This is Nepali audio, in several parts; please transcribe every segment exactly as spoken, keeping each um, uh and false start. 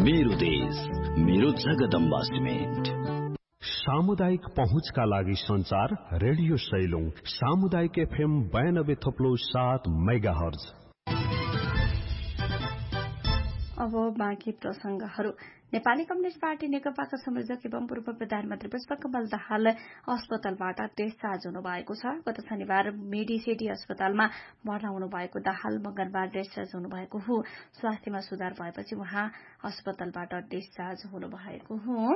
मेरो देश मेरो जगदम्बा सिमेन्ट। सामुदायिक पहुँचका लागि संचार रेडियो सैलुङ सामुदायिक एफएम बयानब्बे थप्लो सात मेगा हर्ज। अब बाँकी प्रसंगहरू। नेपाली कम्युनिष्ट पार्टी नेकपाका संयोजक एवं पूर्व प्रधानमन्त्री पुष्पकमल दाहाल अस्पतालबाट डिस्चार्ज हुनुभएको छ। गत शनिबार मेडिसिटी अस्पतालमा भर्ना हुनुभएको दाहाल मंगलबार डिस्चार्ज हुनुभएको हो। स्वास्थ्यमा सुधार भएपछि उहाँ अस्पतालबाट डिस्चार्ज हुनुभएको हो।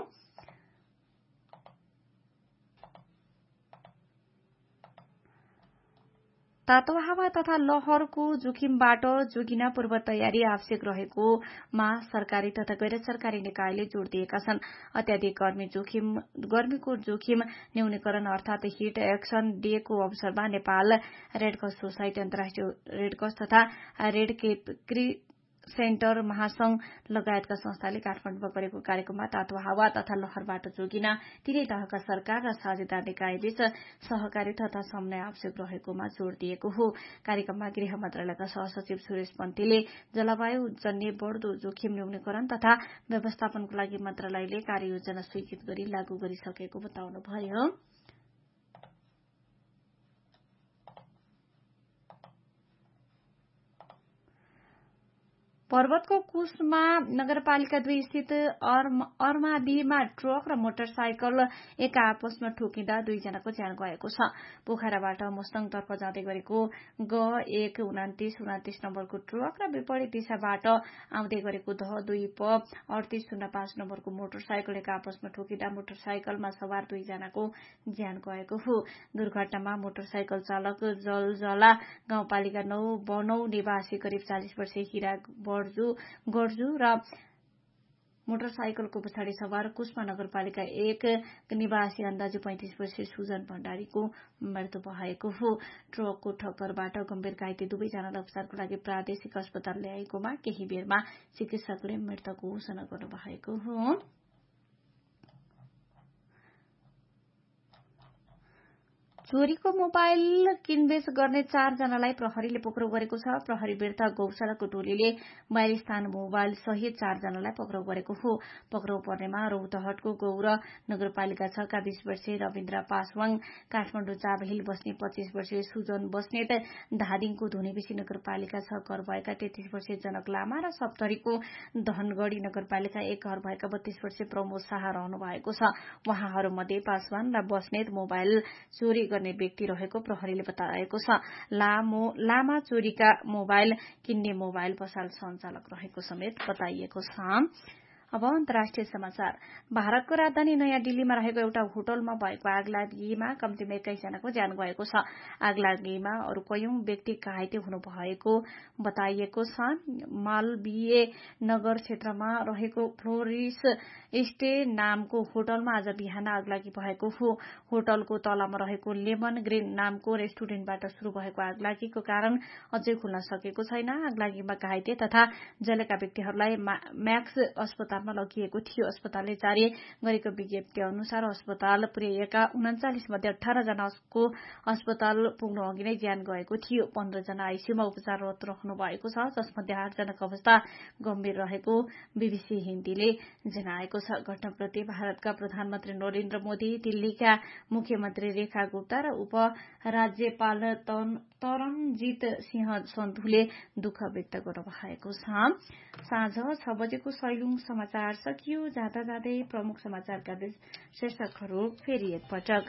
तातो हावा तथा लहरको जोखिमबाट जोगिन पूर्व तयारी आवश्यक रहेकोमा सरकारी तथा गैर सरकारी निकायले जोड़ दिएका छन्। अत्याधिक गर्मी जोखिम गर्मीको जोखिम न्यूनीकरण अर्थात हिट एक्सन डे को अवसरमा नेपाल रेडक्रस सोसाइटी अन्तर्राष्ट्रिय रेडक्रस तथा रेड सेन्टर महासंघ लगायतका संस्थाले काठमाडौँमा गरेको कार्यक्रममा तातो हावा तथा लहरबाट जोगिन तीनै तहका सरकार र साझेदार निकायबीच सहकारी तथा समन्वय आवश्यक रहेकोमा जोड़ दिएको हो। कार्यक्रममा गृह मन्त्रालयका सहसचिव सुरेश पन्थीले जलवायु जन्य बढ़दो जोखिम न्यूनीकरण तथा व्यवस्थापनको लागि मन्त्रालयले कार्ययोजना स्वीकृत गरी लागू गरिसकेको बताउनुभयो। पर्वतको कुशमा नगरपालिका दुई स्थित अर्मादीमा ट्रक र मोटरसाइकल एक आपसमा ठोकिँदा दुईजनाको ज्यान गएको छ। पोखराबाट मुस्ताङतर्फ जाँदै गरेको ग एक उनातिस उनातिस नम्बरको ट्रक र विपरीत दिशाबाट आउँदै गरेको ध दुई प अडतिस शून्य पाँच नम्बरको मोटरसाइकल एक आपसमा ठोकिँदा मोटरसाइकलमा सवार दुईजनाको ज्यान गएको हो। दुर्घटनामा मोटरसाइकल चालक जलजला गाउँपालिका नौ बनौ निवासी करिब चालिस वर्षीय हिरा गर्जु र मोटरसाइकलको पछाडि सवार कुष्मा नगरपालिका एक निवासी अन्दाजी पैंतिस वर्षीय सुजन भण्डारीको मृत्यु भएको हो। ट्रकको ठक्करबाट गम्भीर घाइते दुवैजनालाई उपचारको लागि प्रादेशिक अस्पताल ल्याएकोमा केही बेरमा चिकित्सकले मृतकको घोषणा गर्नुभएको हो। चोरीको मोबाइल किनबेच गर्ने चारजनालाई प्रहरीले पक्राउ गरेको छ। प्रहरी विरुद्ध गौशालाको टोलीले बयालिस स्थान मोबाइल सहित चारजनालाई पक्राउ गरेको हो। पक्राउ पर्नेमा रौतहटको गौर नगरपालिका छ का बीस वर्षीय रविन्द्र पासवाङ, काठमाडौँ चाबहिल बस्ने पच्चीस वर्षीय सुजन बस्नेत, धादिङको धुनेबेसी नगरपालिका छ घर भएका तेत्तीस वर्षीय जनक लामा र सप्तरीको धनगढ़ी नगरपालिका एक घर भएका बत्तीस वर्षीय प्रमोद शाह रहनु भएको छ। उहाँहरूमध्ये पासवान र बस्नेत मोबाइल चोरी गर्ने व्यक्ति रहेको प्रहरीले बताएको छ। लामो लामा चोरीका मोबाइल किन्ने मोबाइल पसल सञ्चालक रहेको समेत बताइएको छ। अब अन्तर्राष्ट्रिय समाचार। भारतको राजधानी नयाँ दिल्लीमा रहेको एउटा होटलमा भएको आगलागीमा कम्तीमा एक्काइसजनाको ज्यान गएको छ। आगलागीमा अरू कयौं व्यक्ति घाइते हुनुभएको बताइएको छ। मालवीय नगर क्षेत्रमा रहेको फ्लोरिस स्टे नामको होटलमा आज बिहान आगलागी भएको हो। होटलको तलामा रहेको लेमन ग्रीन नामको रेस्टुरेन्टबाट शुरू भएको आगलागीको कारण अझै खुल्न सकेको छैन। आगलागीमा घाइते तथा जलेका व्यक्तिहरूलाई म्याक्स अस्पतालमा लगिएको थियो। अस्पतालले जारी गरेको विज्ञप्ति अनुसार अस्पताल पुर्याइएका उन्चालिस मध्ये अठार जनाको अस्पताल पुग्नु अघि नै ज्यान गएको थियो। पन्ध्र जना आईसीयूमा उपचाररत रहनु भएको छ, जसमध्ये आठ जनाको अवस्था गम्भीर रहेको बीबीसी हिन्दीले जनाएको छ। घटनाप्रति भारतका प्रधानमन्त्री नरेन्द्र मोदी, दिल्लीका मुख्यमन्त्री रेखा गुप्ता र उप राज्यपाल तरनजीत सिंह सन्धुले दुःख व्यक्त गर्नुभएको छ। साँझ छ बजेको सैलुङ समाचार सकियो। जाँदा जाँदै प्रमुख समाचारका शीर्षकहरू फेरि एकपटक।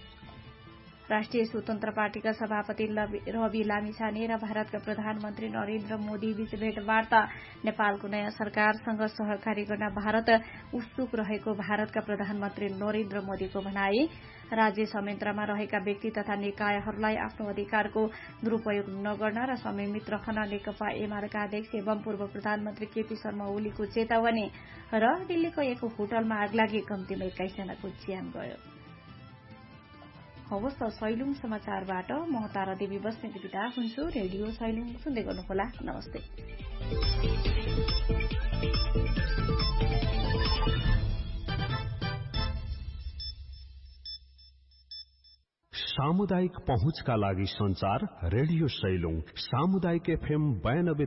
राष्ट्रिय स्वतन्त्र पार्टीका सभापति रवि लामिछाने र भारतका प्रधानमन्त्री नरेन्द्र मोदी बीच भेटवार्ता। नेपालको नयाँ सरकारसँग सहकारी गर्न भारत उत्सुक रहेको भारतका प्रधानमन्त्री नरेन्द्र मोदीको भनाई। राज्य संयन्त्रमा रहेका व्यक्ति तथा निकायहरूलाई आफ्नो अधिकारको दुरूपयोग नगर्न र संयमित रहन नेकपा एमालेका अध्यक्ष एवं पूर्व प्रधानमन्त्री केपी शर्मा ओलीको चेतावनी। र दिल्लीको एक होटलमा आगलागी, कम्तीमा एक्काइसजनाको ज्यान गयो। हवस्, सैलुङ समाचारबाट म तारा देवी बस्नेत बिदा हुन्छु। रेडियो सैलुङ सुन्दै गर्नुहोला। नमस्ते। सामुदायिक पहुँचका लागि संचार रेडियो सैलुङ सामुदायिक एफएम बयानब्बे